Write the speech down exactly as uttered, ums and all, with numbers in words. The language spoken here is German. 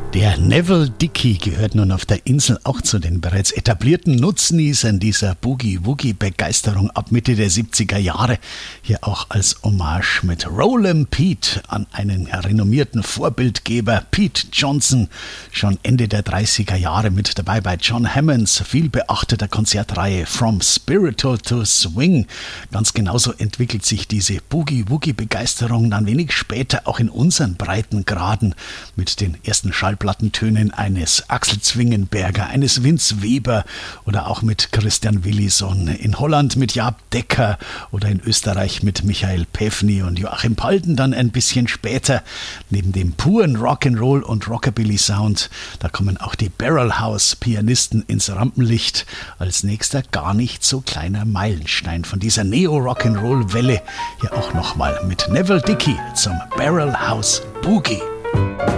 Der Neville Dickey gehört nun auf der Insel auch zu den bereits etablierten Nutznießern dieser Boogie-Woogie-Begeisterung ab Mitte der siebziger Jahre. Hier auch als Hommage mit Rollin' Pete an einen renommierten Vorbildgeber, Pete Johnson. Schon Ende der dreißiger Jahre mit dabei bei John Hammonds vielbeachteter Konzertreihe From Spiritual to Swing. Ganz genauso entwickelt sich diese Boogie-Woogie-Begeisterung dann wenig später auch in unseren Breitengraden mit den ersten Schallplattentönen eines Axel Zwingenberger, eines Vince Weber oder auch mit Christian Willison, in Holland mit Jaap Dekker oder in Österreich mit Michael Päffny und Joachim Palden dann ein bisschen später. Neben dem puren Rock'n'Roll und Rockabilly-Sound, da kommen auch die Barrelhouse-Pianisten ins Rampenlicht. Als nächster gar nicht so kleiner Meilenstein von dieser Neo-Rock'n'Roll-Welle. Hier auch nochmal mit Neville Dickey zum Barrelhouse Boogie.